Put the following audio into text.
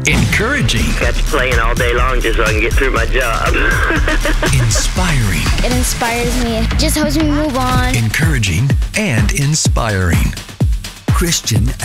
Encouraging. Got you playing all day long just so I can get through my job. Inspiring. It inspires me. Just helps me move on. Encouraging and inspiring. Christian